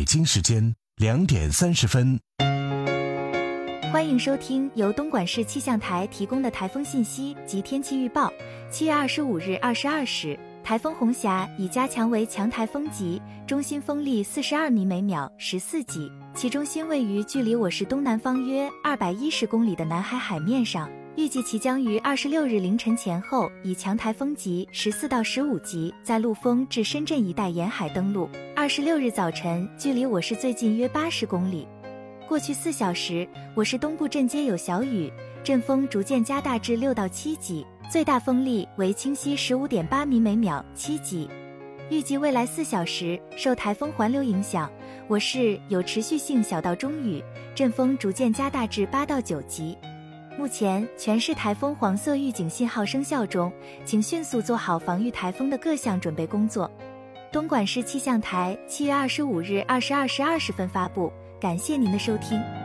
北京时间2点30分。 欢迎收听由东莞市气象台提供的台风信息及天气预报。7月25日22时，台风红霞已加强为强台风级，中心风力42米每秒，14级，其中心位于距离我市东南方约210公里的南海海面上。预计其将于26日凌晨前后以强台风级14到15级在陆丰至深圳一带沿海登陆，26日早晨距离我市最近约80公里。过去4小时，我市东部阵街有小雨，阵风逐渐加大至6到7级，最大风力为清晰 15.8米每秒，7级。预计未来4小时，受台风环流影响，我市有持续性小到中雨，阵风逐渐加大至8到9级。目前全市台风黄色预警信号生效中，请迅速做好防御台风的各项准备工作。东莞市气象台7月25日22时20分发布，感谢您的收听。